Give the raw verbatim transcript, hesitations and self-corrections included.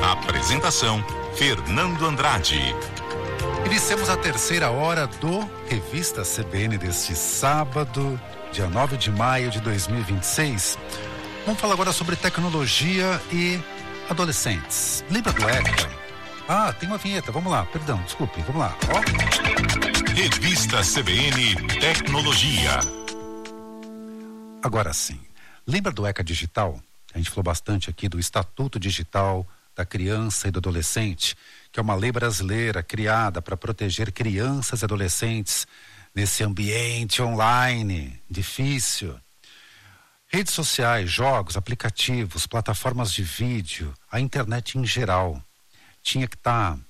Apresentação, Fernando Andrade. Iniciamos a terceira hora do Revista C B N deste sábado, dia nove de maio de dois mil e vinte e seis. Vamos falar agora sobre tecnologia e adolescentes. Lembra do ECA? Ah, tem uma vinheta, vamos lá, perdão, desculpe, vamos lá. Ó. Revista C B N Tecnologia. Agora sim, lembra do ECA Digital? A gente falou bastante aqui do Estatuto Digital da Criança e do Adolescente, que é uma lei brasileira criada para proteger crianças e adolescentes nesse ambiente online difícil. Redes sociais, jogos, aplicativos, plataformas de vídeo, a internet em geral tinha que estar